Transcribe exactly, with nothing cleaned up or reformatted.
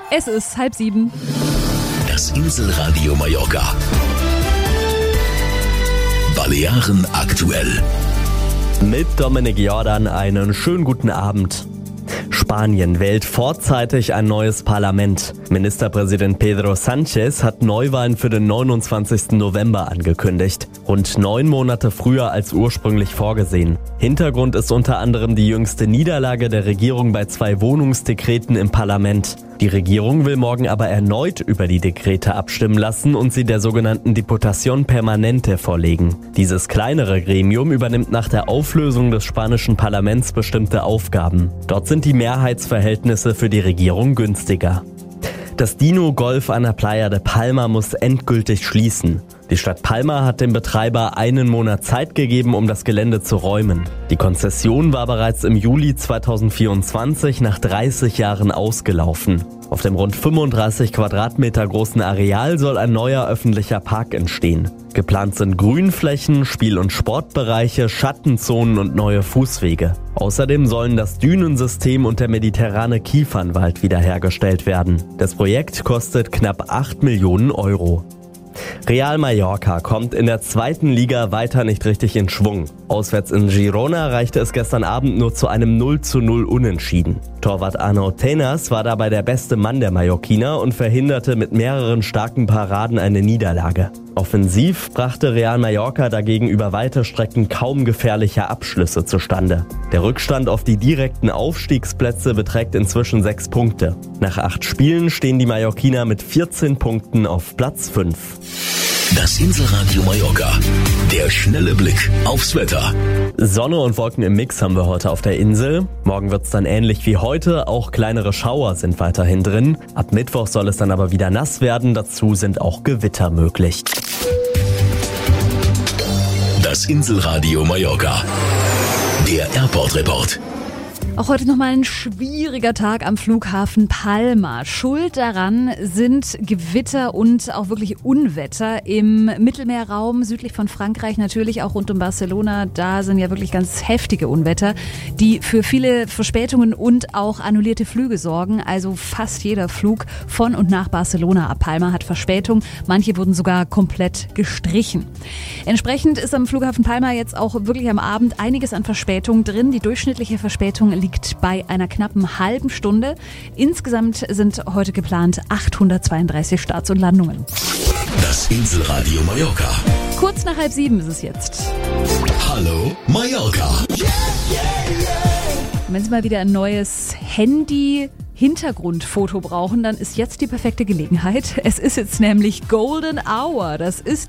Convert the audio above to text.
Es ist halb sieben. Das Inselradio Mallorca. Balearen aktuell. Mit Dominik Jordan einen schönen guten Abend. Spanien wählt vorzeitig ein neues Parlament. Ministerpräsident Pedro Sánchez hat Neuwahlen für den neunundzwanzigsten November angekündigt. Rund neun Monate früher als ursprünglich vorgesehen. Hintergrund ist unter anderem die jüngste Niederlage der Regierung bei zwei Wohnungsdekreten im Parlament. Die Regierung will morgen aber erneut über die Dekrete abstimmen lassen und sie der sogenannten Diputación Permanente vorlegen. Dieses kleinere Gremium übernimmt nach der Auflösung des spanischen Parlaments bestimmte Aufgaben. Dort sind die Mehrheitsverhältnisse für die Regierung günstiger. Das Dino Golf an der Playa de Palma muss endgültig schließen. Die Stadt Palma hat dem Betreiber einen Monat Zeit gegeben, um das Gelände zu räumen. Die Konzession war bereits im Juli zweitausendvierundzwanzig nach dreißig Jahren ausgelaufen. Auf dem rund fünfunddreißig Quadratmeter großen Areal soll ein neuer öffentlicher Park entstehen. Geplant sind Grünflächen, Spiel- und Sportbereiche, Schattenzonen und neue Fußwege. Außerdem sollen das Dünensystem und der mediterrane Kiefernwald wiederhergestellt werden. Das Projekt kostet knapp acht Millionen Euro. Real Mallorca kommt in der zweiten Liga weiter nicht richtig in Schwung. Auswärts in Girona reichte es gestern Abend nur zu einem null zu null Unentschieden. Torwart Arnau Tenas war dabei der beste Mann der Mallorquiner und verhinderte mit mehreren starken Paraden eine Niederlage. Offensiv brachte Real Mallorca dagegen über weite Strecken kaum gefährliche Abschlüsse zustande. Der Rückstand auf die direkten Aufstiegsplätze beträgt inzwischen sechs Punkte. Nach acht Spielen stehen die Mallorquiner mit vierzehn Punkten auf Platz fünf. Das Inselradio Mallorca. Der schnelle Blick aufs Wetter. Sonne und Wolken im Mix haben wir heute auf der Insel. Morgen wird's dann ähnlich wie heute. Auch kleinere Schauer sind weiterhin drin. Ab Mittwoch soll es dann aber wieder nass werden. Dazu sind auch Gewitter möglich. Das Inselradio Mallorca. Der Airport-Report. Auch heute nochmal ein schwieriger Tag am Flughafen Palma. Schuld daran sind Gewitter und auch wirklich Unwetter im Mittelmeerraum, südlich von Frankreich, natürlich auch rund um Barcelona. Da sind ja wirklich ganz heftige Unwetter, die für viele Verspätungen und auch annullierte Flüge sorgen. Also fast jeder Flug von und nach Barcelona ab Palma hat Verspätung. Manche wurden sogar komplett gestrichen. Entsprechend ist am Flughafen Palma jetzt auch wirklich am Abend einiges an Verspätung drin. Die durchschnittliche Verspätung liegt bei einer knappen halben Stunde. Insgesamt sind heute geplant achthundertzweiunddreißig Starts und Landungen. Das Inselradio Mallorca. Kurz nach halb sieben ist es jetzt. Hallo Mallorca. Wenn Sie mal wieder ein neues Handy-Hintergrundfoto brauchen, dann ist jetzt die perfekte Gelegenheit. Es ist jetzt nämlich Golden Hour. Das ist